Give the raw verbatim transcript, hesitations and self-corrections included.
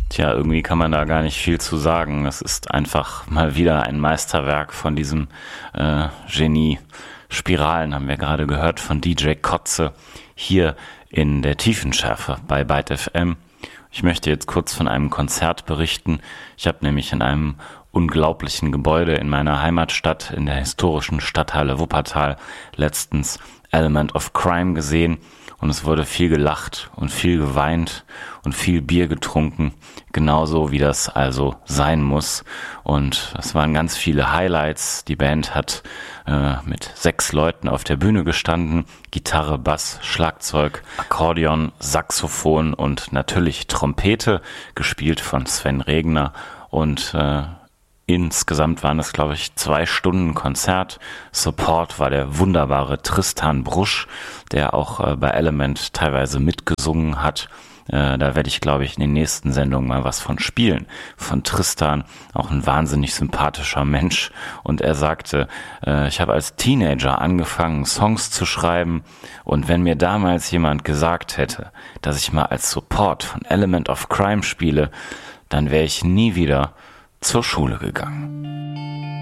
Tja, irgendwie kann man da gar nicht viel zu sagen. Es ist einfach mal wieder ein Meisterwerk von diesem äh, Genie. Spiralen haben wir gerade gehört von D J Kotze hier in der Tiefenschärfe bei Byte F M. Ich möchte jetzt kurz von einem Konzert berichten. Ich habe nämlich in einem unglaublichen Gebäude in meiner Heimatstadt, in der historischen Stadthalle Wuppertal, letztens Element of Crime gesehen. Und es wurde viel gelacht und viel geweint und viel Bier getrunken, genauso wie das also sein muss. Und es waren ganz viele Highlights. Die Band hat äh, mit sechs Leuten auf der Bühne gestanden. Gitarre, Bass, Schlagzeug, Akkordeon, Saxophon und natürlich Trompete, gespielt von Sven Regner. Und äh, insgesamt waren es, glaube ich, zwei Stunden Konzert. Support war der wunderbare Tristan Brusch, der auch äh, bei Element teilweise mitgesungen hat. Äh, da werde ich, glaube ich, in den nächsten Sendungen mal was von spielen. Von Tristan, auch ein wahnsinnig sympathischer Mensch. Und er sagte, äh, ich habe als Teenager angefangen, Songs zu schreiben. Und wenn mir damals jemand gesagt hätte, dass ich mal als Support von Element of Crime spiele, dann wäre ich nie wieder zur Schule gegangen.